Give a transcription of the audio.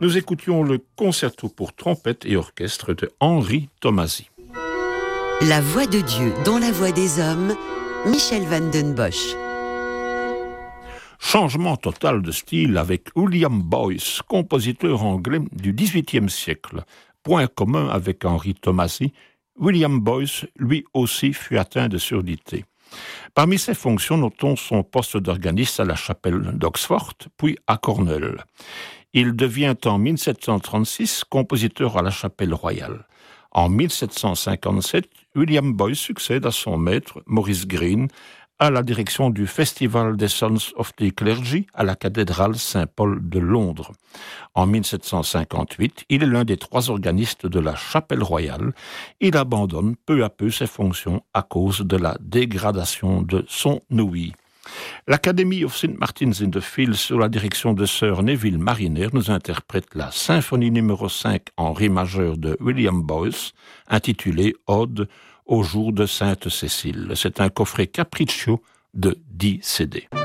nous écoutions le concerto pour trompette et orchestre de Henri Tomasi. La voix de Dieu dans la voix des hommes, Michel van den Bosch. Changement total de style avec William Boyce, compositeur anglais du XVIIIe siècle. Point commun avec Henri Tomasi, William Boyce, lui aussi, fut atteint de surdité. Parmi ses fonctions, notons son poste d'organiste à la chapelle d'Oxford, puis à Cornell. Il devient en 1736 compositeur à la chapelle royale. En 1757, William Boyce succède à son maître, Maurice Green, à la direction du Festival des Sons of the Clergy à la cathédrale Saint-Paul de Londres. En 1758, il est l'un des 3 organistes de la Chapelle royale. Il abandonne peu à peu ses fonctions à cause de la dégradation de son ouïe. L'Academy of St. Martin's in the Fields, sous la direction de Sir Neville Marriner, nous interprète la symphonie numéro 5 en ré majeur de William Boyce, intitulée Ode au jour de Sainte-Cécile. C'est un coffret Capriccio de 10 CD.